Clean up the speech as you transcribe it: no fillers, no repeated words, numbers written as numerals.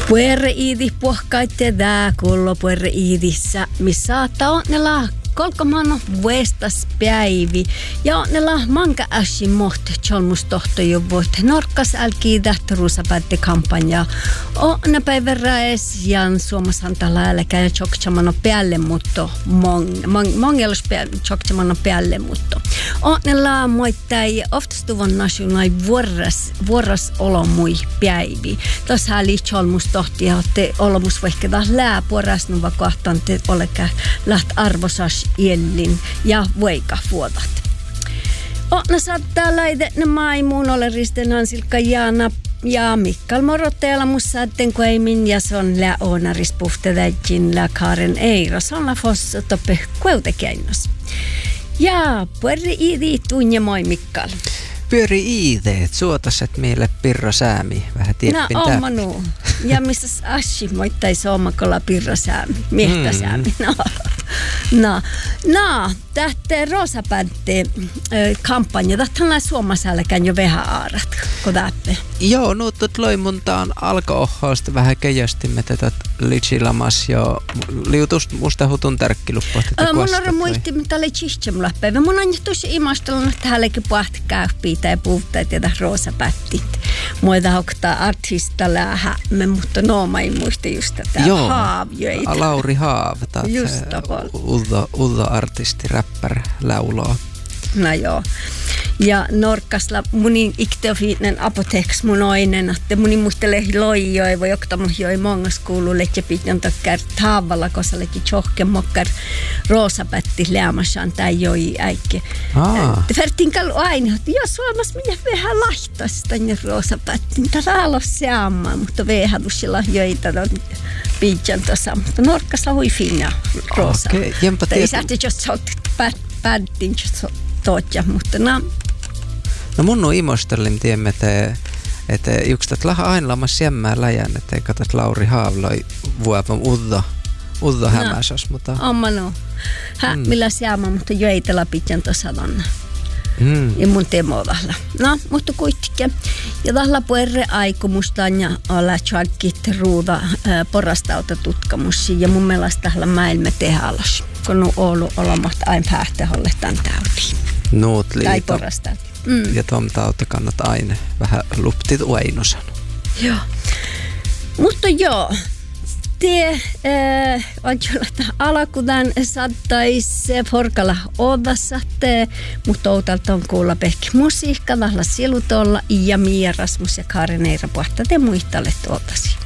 Puerre iidi puhkaitte tää kullo puerre iidissä, missä onnella kolkomano vuestas päivi. Ja onnella manka ässin mohti cholmustohtoju voit norkkas älkiidä truusapätte kampanja. Onna päivän raes jan suomasanta läälläkä ja chokchamano päälle mutto mongelus chokchamano päälle mutto. Onnella moittai oftastuvon nasunai vuoras olo mui päivi. Tuossa oli cholmustohti ja te olomus vaikka lää puorasnuva kohtaan te olekä läht arvosas iellin ja voika vuotat. Onna saattaa laite ne maimuun ole risten Hansilkka Jaana ja Mikkal morotteella mussaatten kueimin ja se on lää oonaris puhtetäjin lää Kaaren Eira. Se on la fossa toppe kueutekeinos. Ja puerri iidi tunne moi Mikkal. Pyöri iideet, suotaset meille Pirro Säämi, vähän tieppin no, omanu. Ja missä Ashi moittaisi omakolla Pirro Säämi, miehtä Säämi. No, tähtä Roosapätte kampanja, tähtä on suomasälläkään jo vähän aarat, kun tähtä. Joo, nuutut loimuntaan alko-ohhoista vähän keijästimme tätä lichilamas jo liutust musta hutun tärkkiluppoa. Mun on muisti, mitä oli chihtsemla päivä. Mun on tosi imastelun, että hänellekin pohti käypiitä ja puhtaa tätä Roosapättit. Muita hoktaa artista lähämme, mutta mä ei muista just tätä Haavjoita. Lauri Haav, Ullo artisti, räppär, lauloa. No joo. Ja Norkkasla munin ikteofiinen apoteks mun oinen, että munin muistele loijoi, voi jokta mun joi mongas kuuluu, että pitän takkar taavalla, koska leki tjohken mokkar Roosapätti lämmäsään tai joi äikke. Vertin kallu aina, että jos Suomessa minä vähän laihtaisi tänne Roosapättiin. Tätä alo seammaa, mutta vähän tuossa joi tätä pitän tuossa, mutta Norkkasla hui finna Roosa. Okei, jempa tiedä. Ei sääti, jos sä oot päättiin, tootja, mutta No mun on imostelin tiemme, että jukstat laha aina lamas jämmää läjän, että ei katsot Lauri Haavloi vuopan uddo hämäsas, mutta... Oma no. Millä jämmää, mutta jo ei tällä pitän tuossa vanna. Ja mun teemovalla. No, mutta kuitenkin. Ja tällä puerre aikomustaan ja olla tjakkit ruuda porastauta tutkamussiin. Ja mun mielestä tällä maailma tehdä alas. Kun on ollut olemasta aina päähteholle tämän täytiin. Nuut liito. Tai porastauta. Ja tom tauta kannat aina vähän luptit uainosan. Joo. Mutta joo. Te on jollain alakudan saattaisi forkalla odassa, mutta outalta on kuulla pehki musiikka, tällä silutolla ja Mia Rasmus ja Kaaren Eira puhta te muistalle tuoltasi.